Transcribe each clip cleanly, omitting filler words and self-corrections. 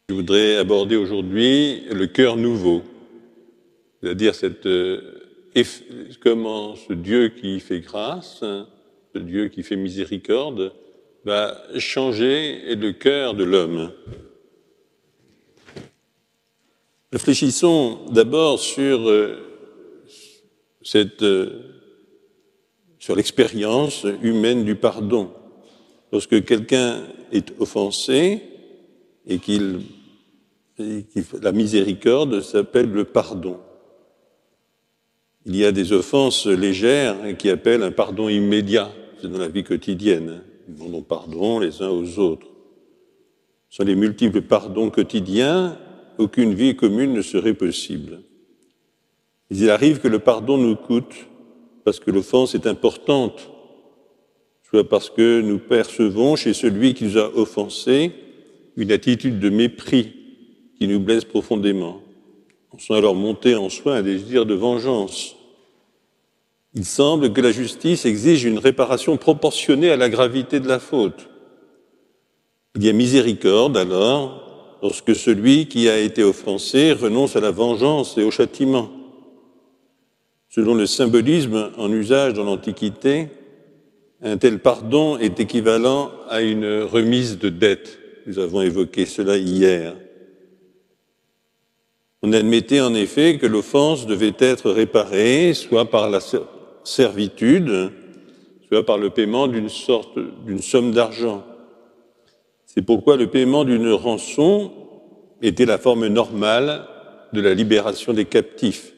Je voudrais aborder aujourd'hui le cœur nouveau, c'est-à-dire comment ce Dieu qui fait grâce, ce Dieu qui fait miséricorde, va changer le cœur de l'homme. Réfléchissons d'abord sur l'expérience humaine du pardon. Lorsque quelqu'un est offensé et la miséricorde s'appelle le pardon. Il y a des offenses légères qui appellent un pardon immédiat. C'est dans la vie quotidienne. Nous demandons pardon les uns aux autres. Sans les multiples pardons quotidiens, aucune vie commune ne serait possible. Mais il arrive que le pardon nous coûte parce que l'offense est importante, soit parce que nous percevons chez celui qui nous a offensés une attitude de mépris qui nous blesse profondément. On sent alors monter en soi un désir de vengeance. Il semble que la justice exige une réparation proportionnée à la gravité de la faute. Il y a miséricorde alors lorsque celui qui a été offensé renonce à la vengeance et au châtiment. Selon le symbolisme en usage dans l'Antiquité, un tel pardon est équivalent à une remise de dette. Nous avons évoqué cela hier. On admettait en effet que l'offense devait être réparée, soit par la servitude, soit par le paiement d'une somme d'argent. C'est pourquoi le paiement d'une rançon était la forme normale de la libération des captifs.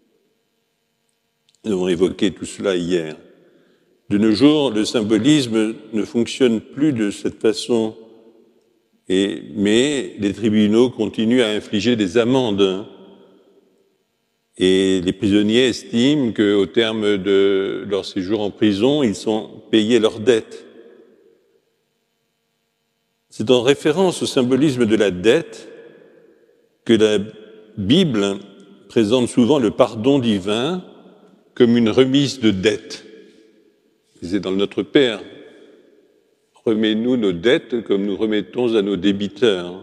Nous avons évoqué tout cela hier. De nos jours, le symbolisme ne fonctionne plus de cette façon, mais les tribunaux continuent à infliger des amendes. Et les prisonniers estiment qu'au terme de leur séjour en prison, ils ont payé leurs dettes. C'est en référence au symbolisme de la dette que la Bible présente souvent le pardon divin comme une remise de dette. C'est dans le Notre Père, remets-nous nos dettes comme nous remettons à nos débiteurs.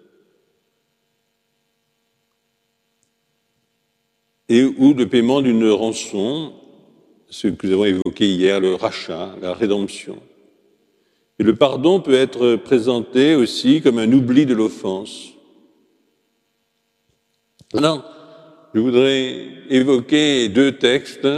Et ou le paiement d'une rançon, ce que nous avons évoqué hier, le rachat, la rédemption. Et le pardon peut être présenté aussi comme un oubli de l'offense. Alors, je voudrais évoquer deux textes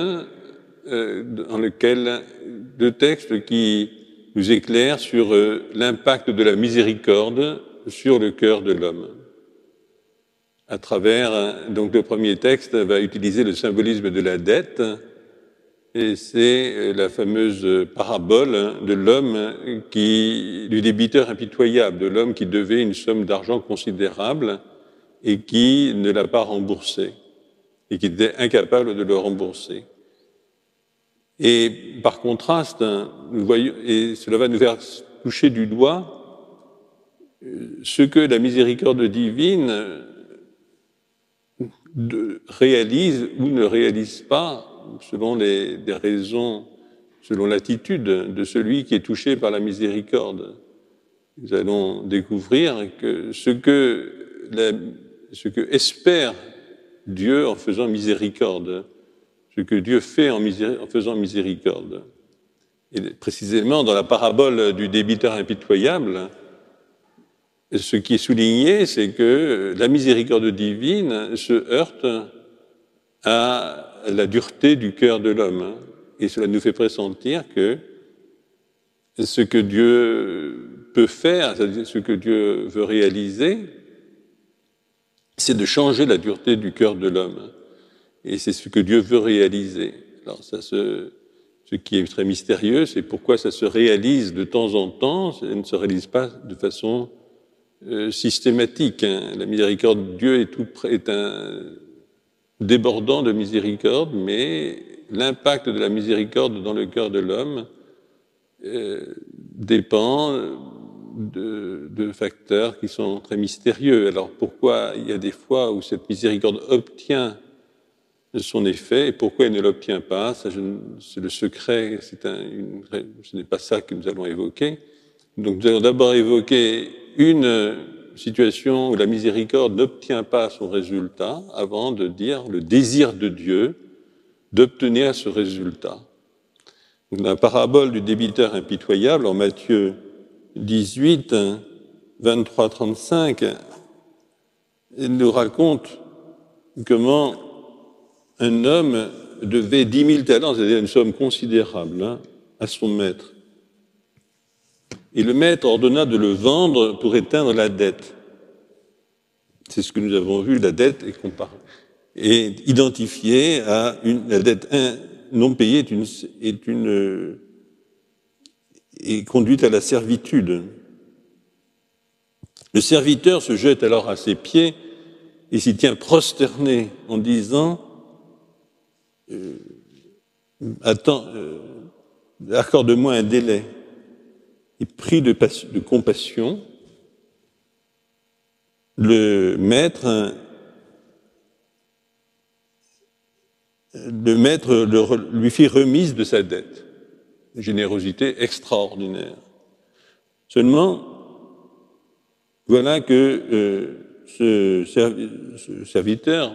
qui nous éclairent sur l'impact de la miséricorde sur le cœur de l'homme. À travers, donc le premier texte va utiliser le symbolisme de la dette, et c'est la fameuse parabole de l'homme du débiteur impitoyable, de l'homme qui devait une somme d'argent considérable et qui ne l'a pas remboursé, et qui était incapable de le rembourser. Et par contraste, nous voyons, et cela va nous faire toucher du doigt ce que la miséricorde divine réalise ou ne réalise pas selon des raisons, selon l'attitude de celui qui est touché par la miséricorde. Nous allons découvrir que ce que espère Dieu en faisant miséricorde, ce que Dieu fait en faisant miséricorde. Et précisément dans la parabole du débiteur impitoyable, ce qui est souligné, c'est que la miséricorde divine se heurte à la dureté du cœur de l'homme. Et cela nous fait pressentir que ce que Dieu peut faire, c'est-à-dire ce que Dieu veut réaliser, c'est de changer la dureté du cœur de l'homme. Et c'est ce que Dieu veut réaliser. Alors ce qui est très mystérieux, c'est pourquoi ça se réalise de temps en temps, ça ne se réalise pas de façon systématique. La miséricorde de Dieu est un débordant de miséricorde, mais l'impact de la miséricorde dans le cœur de l'homme dépend de facteurs qui sont très mystérieux. Alors pourquoi il y a des fois où cette miséricorde obtient son effet et pourquoi elle ne l'obtient pas, ça, c'est le secret, ce n'est pas ça que nous allons évoquer. Donc nous allons d'abord évoquer une situation où la miséricorde n'obtient pas son résultat avant de dire le désir de Dieu d'obtenir ce résultat. La parabole du débiteur impitoyable en Matthieu 18, 23-35 nous raconte comment un homme devait 10 000 talents, c'est-à-dire une somme considérable, à son maître. Et le maître ordonna de le vendre pour éteindre la dette. C'est ce que nous avons vu, la dette est identifiée à la dette non payée est conduite à la servitude. Le serviteur se jette alors à ses pieds et s'y tient prosterné en disant attends, accorde-moi un délai. Et pris de compassion, le maître lui fit remise de sa dette. Une générosité extraordinaire. Seulement, voilà que ce serviteur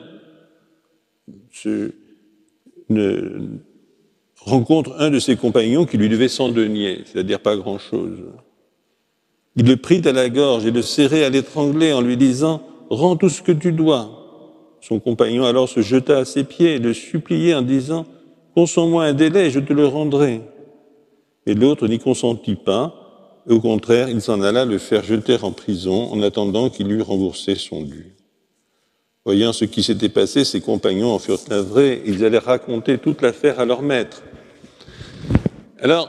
rencontre un de ses compagnons qui lui devait 100 deniers, c'est-à-dire pas grand-chose. Il le prit à la gorge et le serrait à l'étrangler en lui disant « Rends tout ce que tu dois ». Son compagnon alors se jeta à ses pieds et le suppliait en disant « Consens-moi un délai, je te le rendrai ». Et l'autre n'y consentit pas, et au contraire, il s'en alla le faire jeter en prison en attendant qu'il eût remboursé son dû. Voyant ce qui s'était passé, ses compagnons en furent navrés, ils allaient raconter toute l'affaire à leur maître. Alors,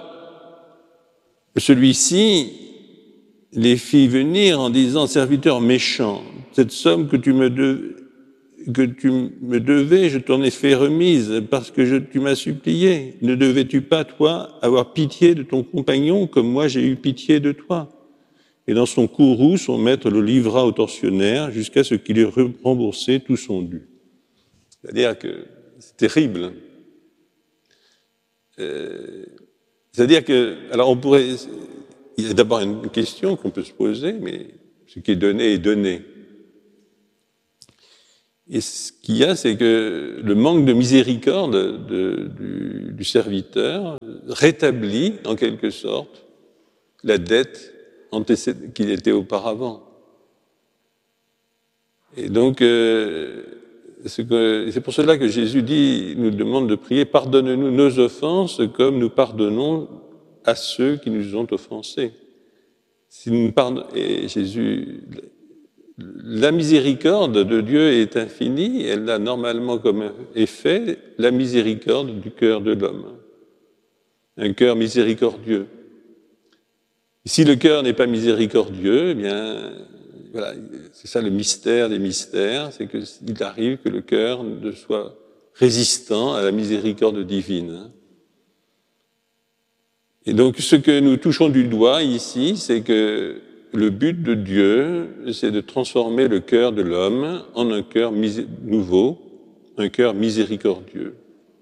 celui-ci les fit venir en disant « Serviteur méchant, cette somme que tu me devais, je t'en ai fait remise parce que tu m'as supplié. Ne devais-tu pas, toi, avoir pitié de ton compagnon comme moi j'ai eu pitié de toi ?» Et dans son courroux, son maître le livra au tortionnaire jusqu'à ce qu'il ait remboursé tout son dû. C'est-à-dire que c'est terrible. C'est-à-dire que, alors on pourrait, il y a d'abord une question qu'on peut se poser, mais ce qui est donné est donné. Et ce qu'il y a, c'est que le manque de miséricorde du serviteur rétablit, en quelque sorte, la dette qu'il était auparavant. Et donc, c'est pour cela que Jésus nous demande de prier « Pardonne-nous nos offenses comme nous pardonnons à ceux qui nous ont offensés ». Si nous pardonnons, et Jésus, la miséricorde de Dieu est infinie, elle a normalement comme effet la miséricorde du cœur de l'homme. Un cœur miséricordieux. Si le cœur n'est pas miséricordieux, eh bien, voilà, c'est ça le mystère des mystères, c'est qu'il arrive que le cœur soit résistant à la miséricorde divine. Et donc, ce que nous touchons du doigt ici, c'est que le but de Dieu, c'est de transformer le cœur de l'homme en un cœur nouveau, un cœur miséricordieux.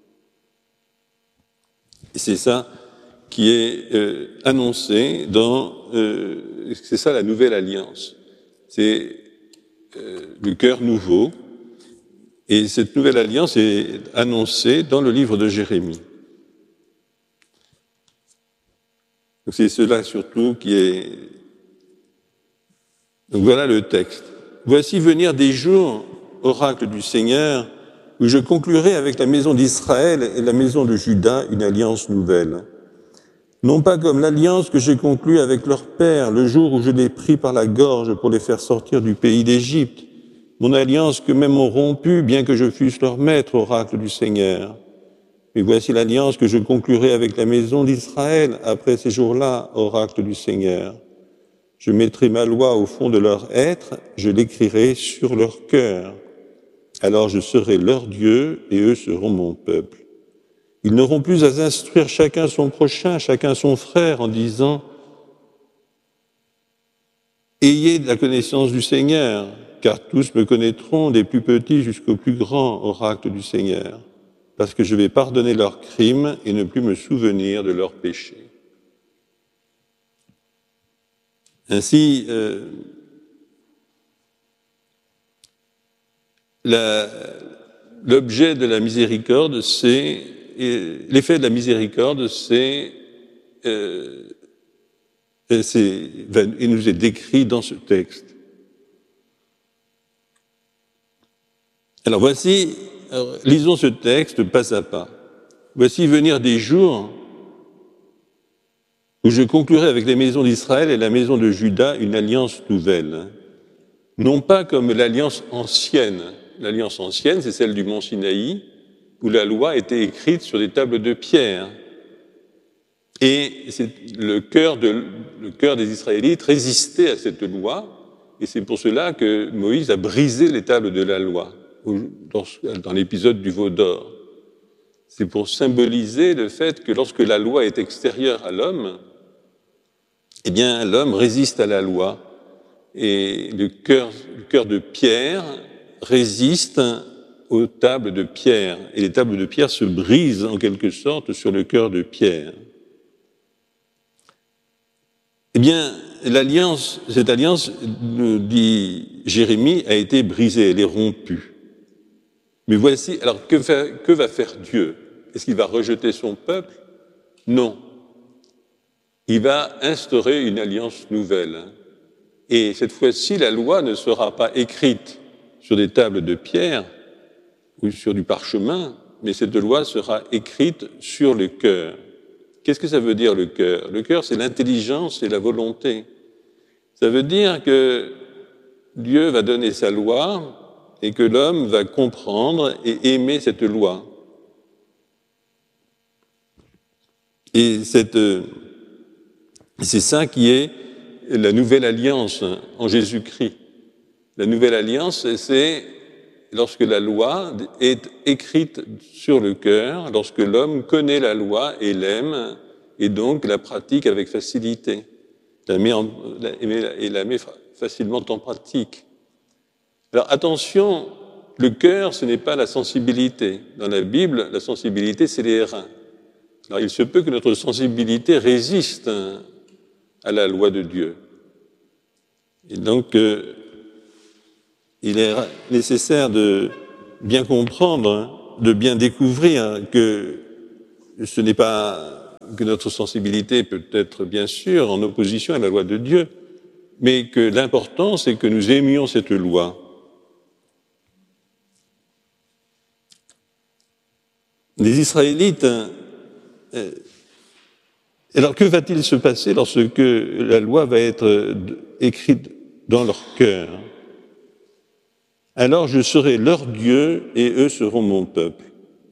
Et c'est ça qui est annoncé c'est ça la nouvelle alliance. C'est le cœur nouveau. Et cette nouvelle alliance est annoncée dans le livre de Jérémie. Donc c'est cela surtout qui est... Donc voilà le texte. « Voici venir des jours, oracle du Seigneur, où je conclurai avec la maison d'Israël et la maison de Juda une alliance nouvelle. Non pas comme l'alliance que j'ai conclue avec leur père le jour où je les pris par la gorge pour les faire sortir du pays d'Égypte, mon alliance qu'eux-mêmes ont rompue, bien que je fusse leur maître, oracle du Seigneur. Mais voici l'alliance que je conclurai avec la maison d'Israël après ces jours-là, oracle du Seigneur. Je mettrai ma loi au fond de leur être, je l'écrirai sur leur cœur. Alors je serai leur Dieu et eux seront mon peuple. Ils n'auront plus à instruire chacun son prochain, chacun son frère, en disant « Ayez la connaissance du Seigneur, car tous me connaîtront, des plus petits jusqu'aux plus grands, oracle du Seigneur, parce que je vais pardonner leurs crimes et ne plus me souvenir de leurs péchés. » Ainsi, l'objet de la miséricorde, l'effet de la miséricorde, il nous est décrit dans ce texte. Alors lisons ce texte pas à pas. Voici venir des jours où je conclurai avec les maisons d'Israël et la maison de Juda une alliance nouvelle. Non pas comme l'alliance ancienne. L'alliance ancienne, c'est celle du mont Sinaï, où la loi était écrite sur des tables de pierre. Et le cœur des Israélites résistait à cette loi, et c'est pour cela que Moïse a brisé les tables de la loi, dans l'épisode du veau d'or. C'est pour symboliser le fait que lorsque la loi est extérieure à l'homme, eh bien l'homme résiste à la loi, et le cœur de pierre résiste aux tables de pierre, et les tables de pierre se brisent en quelque sorte sur le cœur de pierre. Eh bien, cette alliance, nous dit Jérémie, a été brisée, elle est rompue. Mais voici, alors que va faire Dieu? Est-ce qu'il va rejeter son peuple? Non. Il va instaurer une alliance nouvelle. Et cette fois-ci, la loi ne sera pas écrite sur des tables de pierre ou sur du parchemin, mais cette loi sera écrite sur le cœur. Qu'est-ce que ça veut dire, le cœur? Le cœur, c'est l'intelligence et la volonté. Ça veut dire que Dieu va donner sa loi et que l'homme va comprendre et aimer cette loi. Et c'est ça qui est la nouvelle alliance en Jésus-Christ. La nouvelle alliance, c'est lorsque la loi est écrite sur le cœur, lorsque l'homme connaît la loi et l'aime, et donc la pratique avec facilité, et la met facilement en pratique. Alors attention, le cœur, ce n'est pas la sensibilité. Dans la Bible, la sensibilité, c'est les reins. Alors il se peut que notre sensibilité résiste à la loi de Dieu. Et donc, il est nécessaire de bien comprendre, de bien découvrir que ce n'est pas que notre sensibilité peut être bien sûr en opposition à la loi de Dieu, mais que l'important c'est que nous aimions cette loi. Les Israélites, alors que va-t-il se passer lorsque la loi va être écrite dans leur cœur? Alors je serai leur Dieu et eux seront mon peuple.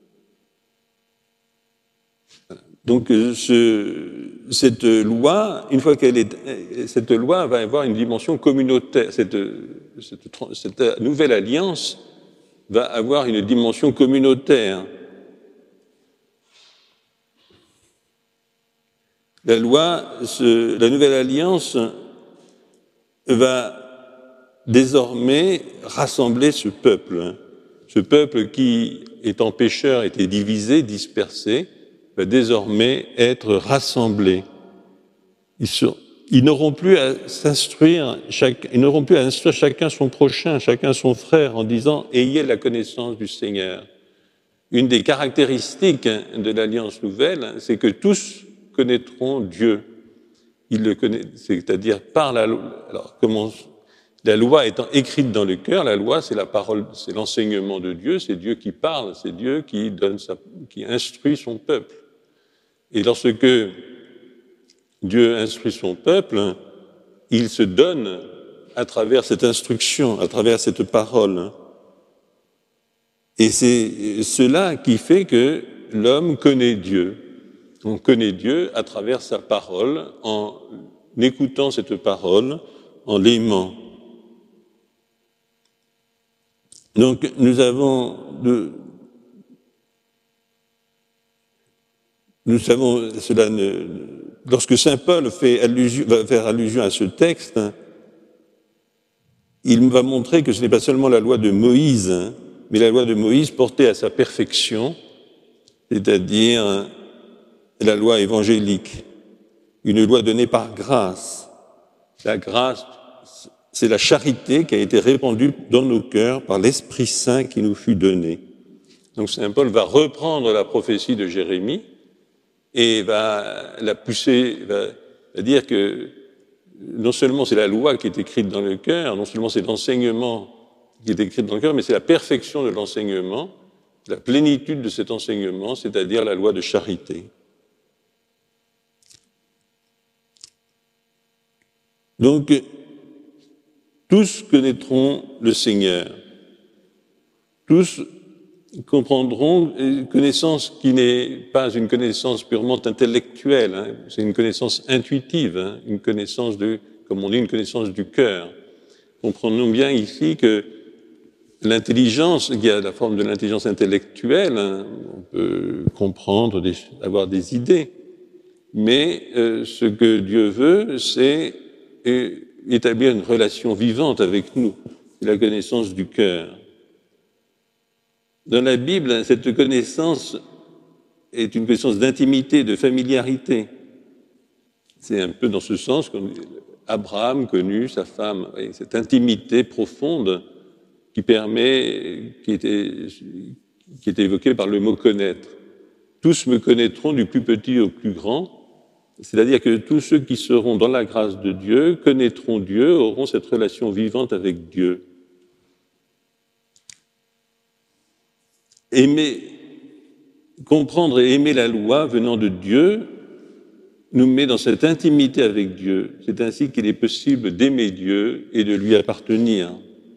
Donc cette loi, une fois cette loi va avoir une dimension communautaire. Cette nouvelle alliance va avoir une dimension communautaire. La nouvelle alliance va désormais rassembler ce peuple qui, étant pécheur, était divisé, dispersé, va désormais être rassemblé. Ils n'auront plus à instruire chacun son prochain, chacun son frère, en disant « ayez la connaissance du Seigneur ». Une des caractéristiques de l'Alliance nouvelle, c'est que tous connaîtront Dieu. Ils le connaissent, c'est-à-dire par la loi. Alors, la loi étant écrite dans le cœur, la loi, c'est la parole, c'est l'enseignement de Dieu, c'est Dieu qui parle, c'est Dieu qui instruit son peuple. Et lorsque Dieu instruit son peuple, il se donne à travers cette instruction, à travers cette parole. Et c'est cela qui fait que l'homme connaît Dieu. On connaît Dieu à travers sa parole, en écoutant cette parole, en l'aimant. Donc nous savons, cela lorsque saint Paul va faire allusion à ce texte, il va montrer que ce n'est pas seulement la loi de Moïse, mais la loi de Moïse portée à sa perfection, c'est-à-dire la loi évangélique, une loi donnée par grâce. La grâce c'est la charité qui a été répandue dans nos cœurs par l'Esprit Saint qui nous fut donné. Donc Saint Paul va reprendre la prophétie de Jérémie et va la pousser, va dire que non seulement c'est la loi qui est écrite dans le cœur, non seulement c'est l'enseignement qui est écrit dans le cœur, mais c'est la perfection de l'enseignement, la plénitude de cet enseignement, c'est-à-dire la loi de charité. Donc, tous connaîtront le Seigneur, tous comprendront une connaissance qui n'est pas une connaissance purement intellectuelle, hein, c'est une connaissance intuitive, hein, une connaissance comme on dit, une connaissance du cœur. Comprenons bien ici que l'intelligence, il y a la forme de l'intelligence intellectuelle, hein, on peut comprendre, avoir des idées, mais ce que Dieu veut, c'est établir une relation vivante avec nous, la connaissance du cœur. Dans la Bible, cette connaissance est une connaissance d'intimité, de familiarité. C'est un peu dans ce sens qu'Abraham connut sa femme, cette intimité profonde qui est évoquée par le mot connaître. Tous me connaîtront du plus petit au plus grand, c'est-à-dire que tous ceux qui seront dans la grâce de Dieu connaîtront Dieu, auront cette relation vivante avec Dieu. Comprendre et aimer la loi venant de Dieu nous met dans cette intimité avec Dieu. C'est ainsi qu'il est possible d'aimer Dieu et de lui appartenir.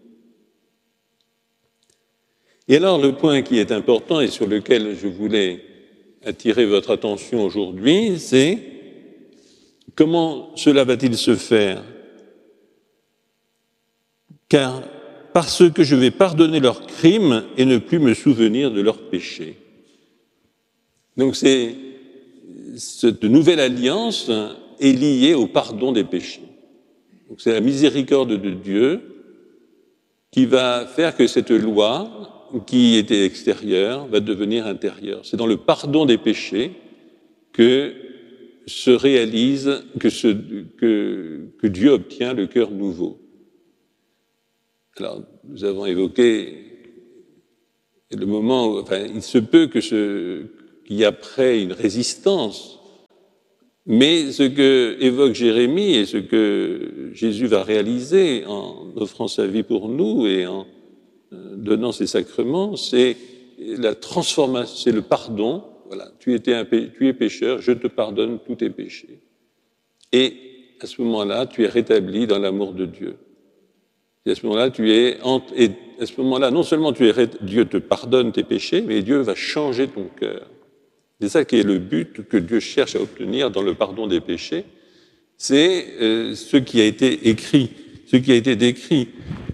Et alors, le point qui est important et sur lequel je voulais attirer votre attention aujourd'hui, c'est comment cela va-t-il se faire? Car parce que je vais pardonner leurs crimes et ne plus me souvenir de leurs péchés. Donc cette nouvelle alliance est liée au pardon des péchés. Donc c'est la miséricorde de Dieu qui va faire que cette loi, qui était extérieure, va devenir intérieure. C'est dans le pardon des péchés que se réalise, que Dieu obtient le cœur nouveau. Alors, nous avons évoqué le moment où, il se peut qu'il y ait après une résistance, mais ce que évoque Jérémie et ce que Jésus va réaliser en offrant sa vie pour nous et en donnant ses sacrements, c'est la transformation, c'est le pardon. Voilà, tu es pécheur, je te pardonne tous tes péchés. Et à ce moment-là, tu es rétabli dans l'amour de Dieu. Et à ce moment-là, non seulement Dieu te pardonne tes péchés, mais Dieu va changer ton cœur. C'est ça qui est le but que Dieu cherche à obtenir dans le pardon des péchés. C'est ce qui a été écrit, ce qui a été décrit.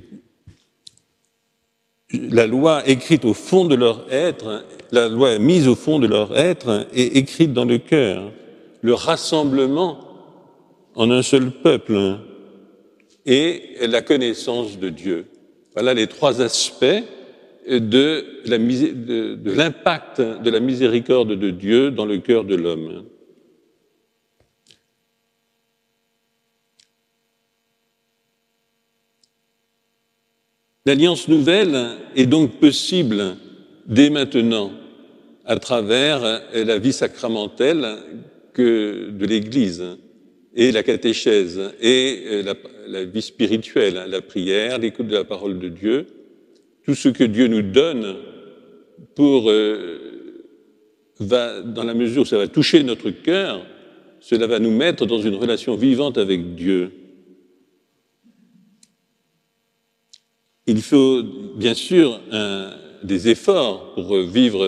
La loi écrite au fond de leur être, la loi mise au fond de leur être est écrite dans le cœur. Le rassemblement en un seul peuple et la connaissance de Dieu. Voilà les trois aspects de l'impact de la miséricorde de Dieu dans le cœur de l'homme. L'alliance nouvelle est donc possible dès maintenant à travers la vie sacramentelle de l'Église et la catéchèse et la vie spirituelle, la prière, l'écoute de la parole de Dieu, tout ce que Dieu nous donne dans la mesure où ça va toucher notre cœur, cela va nous mettre dans une relation vivante avec Dieu. Il faut bien sûr des efforts pour vivre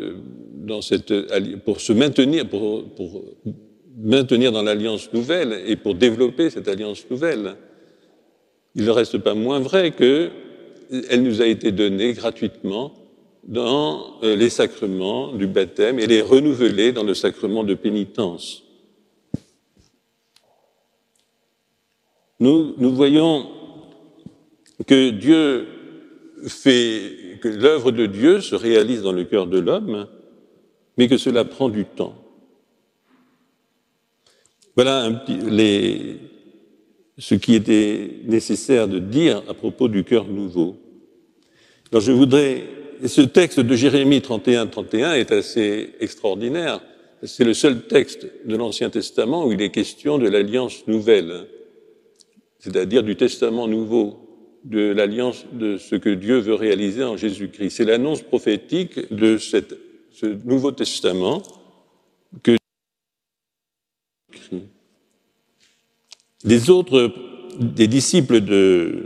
pour se maintenir, pour maintenir dans l'alliance nouvelle et pour développer cette alliance nouvelle. Il ne reste pas moins vrai qu'elle nous a été donnée gratuitement dans les sacrements du baptême et elle est renouvelée dans le sacrement de pénitence. Nous voyons que que l'œuvre de Dieu se réalise dans le cœur de l'homme, mais que cela prend du temps. Voilà ce qui était nécessaire de dire à propos du cœur nouveau. Alors ce texte de Jérémie 31-31 est assez extraordinaire. C'est le seul texte de l'Ancien Testament où il est question de l'alliance nouvelle, c'est-à-dire du Testament nouveau, de l'alliance de ce que Dieu veut réaliser en Jésus-Christ. C'est l'annonce prophétique de ce Nouveau Testament que des disciples de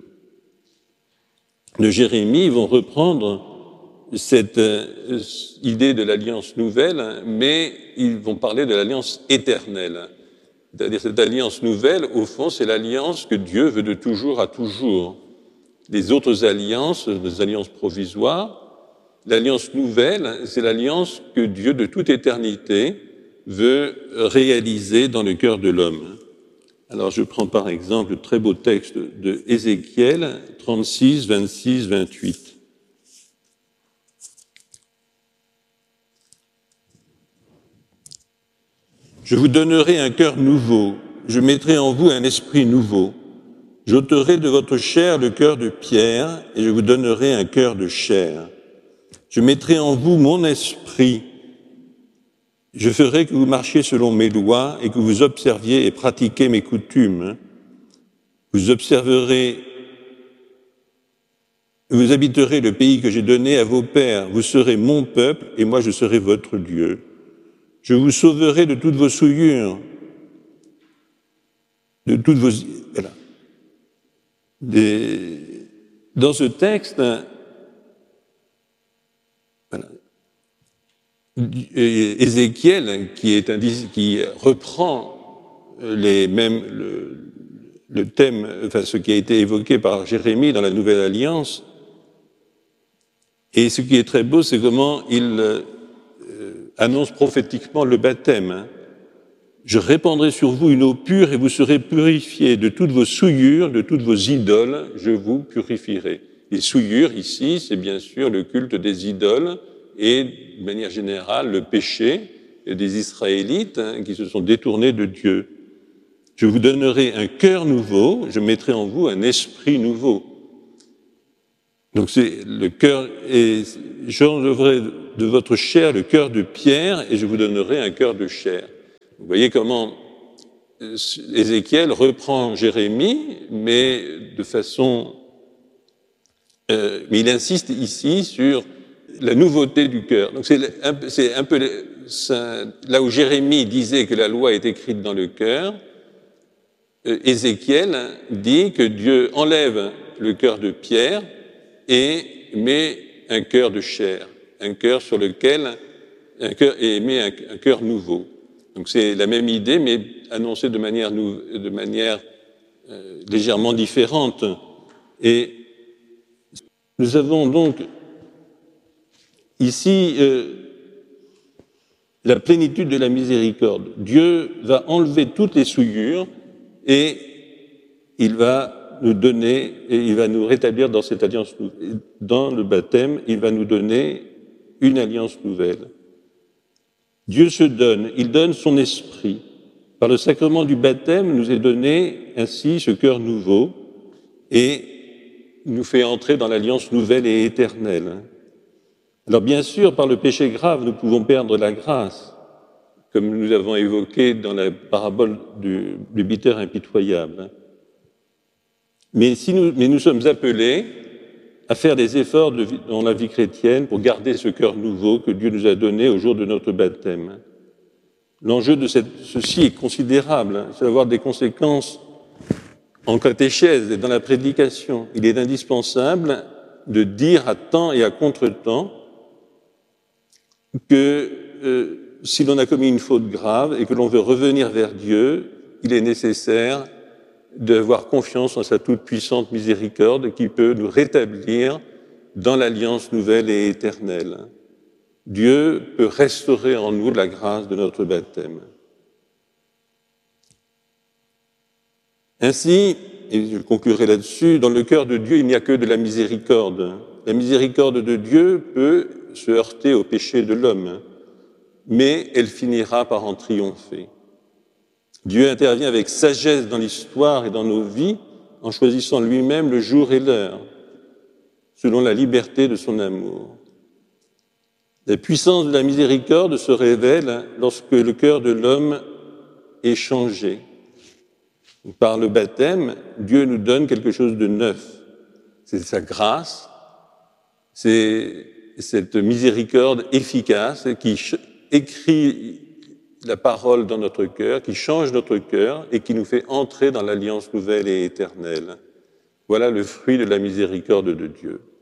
Jérémie vont reprendre cette idée de l'alliance nouvelle, mais ils vont parler de l'alliance éternelle. C'est-à-dire cette alliance nouvelle, au fond, c'est l'alliance que Dieu veut de toujours à toujours. Les autres alliances, des alliances provisoires, l'alliance nouvelle, c'est l'alliance que Dieu de toute éternité veut réaliser dans le cœur de l'homme. Alors je prends par exemple le très beau texte de Ézéchiel 36, 26, 28. Je vous donnerai un cœur nouveau, je mettrai en vous un esprit nouveau. J'ôterai de votre chair le cœur de pierre et je vous donnerai un cœur de chair. Je mettrai en vous mon esprit. Je ferai que vous marchiez selon mes lois et que vous observiez et pratiquiez mes coutumes. Vous habiterez le pays que j'ai donné à vos pères. Vous serez mon peuple et moi je serai votre Dieu. Je vous sauverai de toutes vos souillures, de toutes vos... Voilà. Dans ce texte, voilà, Ézéchiel, qui reprend le thème, enfin ce qui a été évoqué par Jérémie dans la Nouvelle Alliance, et ce qui est très beau, c'est comment il annonce prophétiquement le baptême. Je répandrai sur vous une eau pure et vous serez purifiés de toutes vos souillures, de toutes vos idoles, je vous purifierai. Les souillures, ici, c'est bien sûr le culte des idoles et, de manière générale, le péché des Israélites qui se sont détournés de Dieu. Je vous donnerai un cœur nouveau, je mettrai en vous un esprit nouveau. Donc c'est le cœur, et j'enlèverai de votre chair le cœur de pierre et je vous donnerai un cœur de chair. Vous voyez comment Ézéchiel reprend Jérémie, mais de façon... mais il insiste ici sur la nouveauté du cœur. Donc c'est un peu là où Jérémie disait que la loi est écrite dans le cœur, Ézéchiel dit que Dieu enlève le cœur de pierre et met un cœur de chair, un cœur sur lequel et met un cœur nouveau. Donc c'est la même idée, mais annoncée de manière légèrement différente. Et nous avons donc ici la plénitude de la miséricorde. Dieu va enlever toutes les souillures et il va nous donner, et il va nous rétablir dans cette alliance, dans le baptême, il va nous donner une alliance nouvelle. Dieu se donne, il donne son esprit. Par le sacrement du baptême, nous est donné ainsi ce cœur nouveau et nous fait entrer dans l'alliance nouvelle et éternelle. Alors bien sûr, par le péché grave, nous pouvons perdre la grâce, comme nous avons évoqué dans la parabole du biteur impitoyable. Mais nous sommes appelés à faire des efforts dans la vie chrétienne pour garder ce cœur nouveau que Dieu nous a donné au jour de notre baptême. L'enjeu de ceci est considérable, c'est d'avoir des conséquences en catéchèse et dans la prédication. Il est indispensable de dire à temps et à contre-temps que si l'on a commis une faute grave et que l'on veut revenir vers Dieu, il est nécessaire d'avoir confiance en sa toute-puissante miséricorde qui peut nous rétablir dans l'alliance nouvelle et éternelle. Dieu peut restaurer en nous la grâce de notre baptême. Ainsi, et je conclurai là-dessus, dans le cœur de Dieu, il n'y a que de la miséricorde. La miséricorde de Dieu peut se heurter au péché de l'homme, mais elle finira par en triompher. Dieu intervient avec sagesse dans l'histoire et dans nos vies en choisissant lui-même le jour et l'heure, selon la liberté de son amour. La puissance de la miséricorde se révèle lorsque le cœur de l'homme est changé. Par le baptême, Dieu nous donne quelque chose de neuf. C'est sa grâce, c'est cette miséricorde efficace qui écrit la parole dans notre cœur, qui change notre cœur et qui nous fait entrer dans l'alliance nouvelle et éternelle. Voilà le fruit de la miséricorde de Dieu.